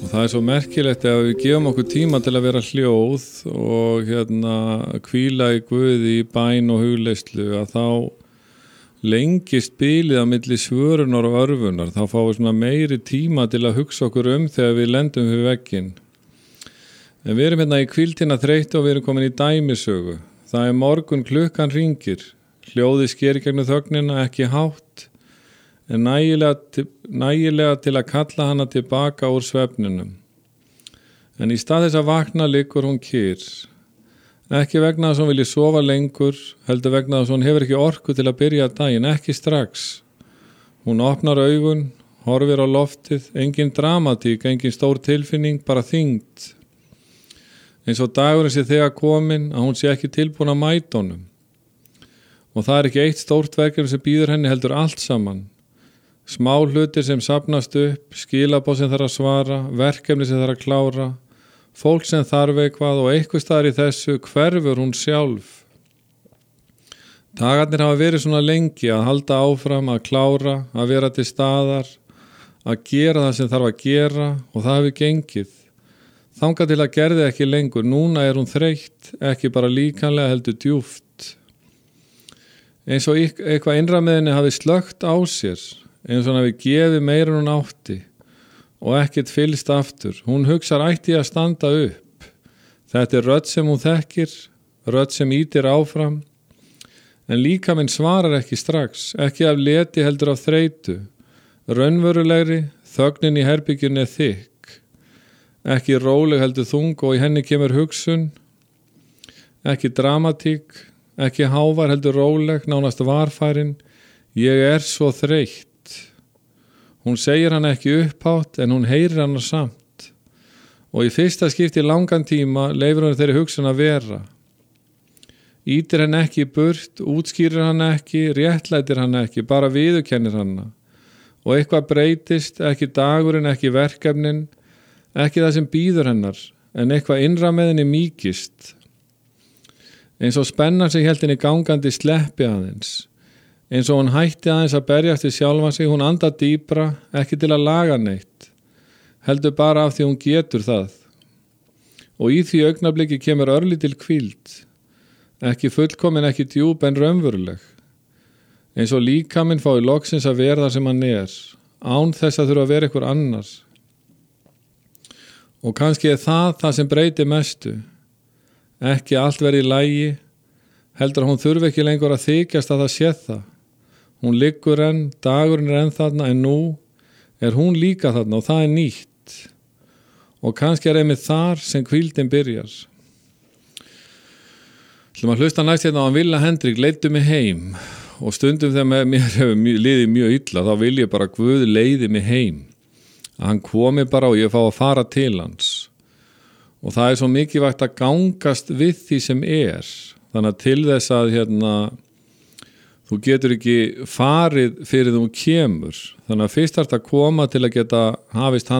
Það svo merkilegt ef við gefum okkur tíma til að vera hljóð og hvíla í Guði í bæn og hugleiðslu að þá lengist bilið á milli svörunar og örfunar. Þá fáum við svona meiri tíma til að hugsa okkur þegar við lendum við vegginn. En við erum í hvíldina þreytt og við erum komin í dæmisögu. Það morgun klukkan hringir. Hljóðið sker í gegnum þögnina, ekki hátt, en nægilega til að kalla hana tilbaka úr svefninum. En í stað þess að vakna liggur hún kyrr. Ekki vegna þess að hún vilji sofa lengur, heldur vegna þess að hún hefur ekki orku til að byrja daginn, ekki strax. Hún opnar augun, horfir á loftið, engin dramatík, engin stór tilfinning, bara þyngd. Eins og dagurinn sé þegar komin að hún sé ekki tilbúin að mæta honum. Og það ekki eitt stórt verkefni sem býður henni heldur allt saman. Smá hlutir sem safnast upp, skilaboð sem þarf að svara, verkefni sem þarf að klára, fólk sem þarf eitthvað og eitthvað staðar í þessu hverfur hún sjálf. Dagarnir hafa verið svona lengi að halda áfram, að klára, að vera til staðar, að gera það sem þarf að gera og það hefur gengið. Þangað til að gerði ekki lengur, núna hún þreytt, ekki bara líkamlega heldur djúpt. Eins og eitthvað innra með henni hafi slökkt á sér. Eins og hann hafi gefið meira en hún átti og ekkert fylgst aftur. Hún hugsar ætti að standa upp. Þetta rödd sem hún þekkir, rödd sem ýtir áfram, en líkaminn svarar ekki strax, ekki af leti heldur af þreytu. Raunverulegri, þögnin í herberginu þykk, ekki róleg heldur þung og í henni kemur hugsun, ekki dramatík, ekki hávær heldur róleg, nánast varfærin, ég svo þreytt. Hún segir hann ekki upphátt en hún heyrir hann samt. Og í fyrsta skipti langan tíma leyfir hún þeirri hugsun að vera. Ítir hann ekki í burt, útskýrir hann ekki, réttlætir hann ekki, bara viðurkennir hann. Og eitthvað breytist, ekki dagurinn, ekki verkefnin, ekki það sem býður hennar, en eitthvað innra með henni mýkist. Eins og spennan sem hélt henni gangandi sleppi aðeins. Eins og hún hætti aðeins að berjast við sjálfa sig, hún andar dýpra, ekki til að laga neitt, heldur bara af því hún getur það. Og í því augnabliki kemur örlítil hvíld, ekki fullkomin, ekki djúp en raunveruleg. Eins og líkaminn fái loksins að vera það sem hann án þess að þurfa að vera ykkur annars. Og kannski það sem breytir mestu. Ekki allt verði í lagi, heldur að hún þurfi ekki lengur að þykjast að það sé það. Hún liggur dagurinn enn þarna, en nú hún líka þarna og það nýtt. Og kannski einmitt þar sem hvíldin byrjar. Ætlum að hlusta næst á hann Villa Hendrik, leiddu mig heim. Og stundum þegar mér hefur liðið mjög illa, þá vil ég bara Guð leiði mig heim. Að hann komi bara og ég fá að fara til hans. Og það svo mikilvægt að gangast við því sem Þannig að til þess að þú getur ekki farið fyrir þú kemur. Þannig að fyrst þarf að koma til að geta hafist